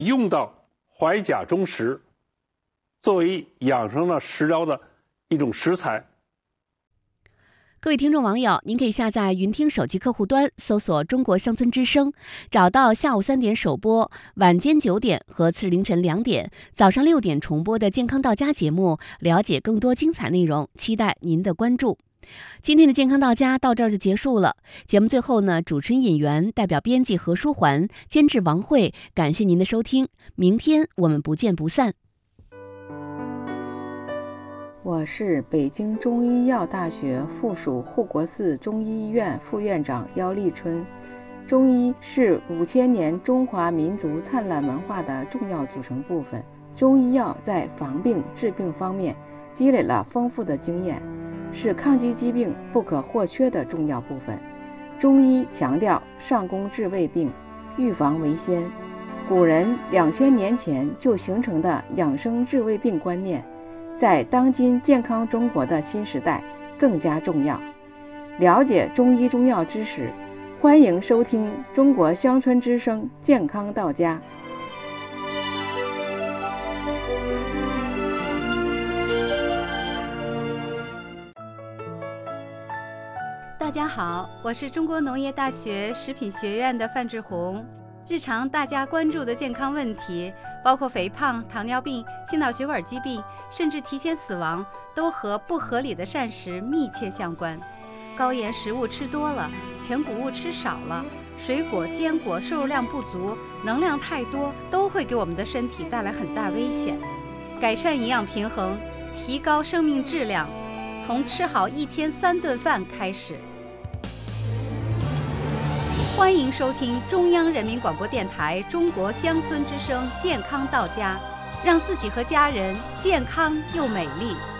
用到怀甲中石，作为养生的食疗的一种食材。 各位听众网友，您可以下载云听手机客户端，搜索中国乡村之声，找到下午3点首播、晚间9点和次日凌晨2点、早上6点重播的健康到家节目，了解更多精彩内容，期待您的关注。今天的健康到家到这儿就结束了。节目最后呢，主持人尹媛代表编辑何书桓、监制王慧，感谢您的收听。明天我们不见不散。 我是北京中医药大学附属护国寺中医院副院长姚立春。中医是5000年中华民族灿烂文化的重要组成部分。中医药在防病治病方面积累了丰富的经验，是抗击疾病不可或缺的重要部分。中医强调上工治未病，预防为先。古人2000年前就形成的养生治未病观念，在当今健康中国的新时代更加重要。了解中医中药知识，欢迎收听中国乡村之声健康到家。 大家好，我是中国农业大学食品学院的范志红。日常大家关注的健康问题，包括肥胖、糖尿病、心脑血管疾病，甚至提前死亡，都和不合理的膳食密切相关。高盐食物吃多了，全谷物吃少了，水果、坚果摄入量不足，能量太多，都会给我们的身体带来很大危险。改善营养平衡，提高生命质量，从吃好1天3顿饭开始。欢迎收听中央人民广播电台中国乡村之声健康到家，让自己和家人健康又美丽。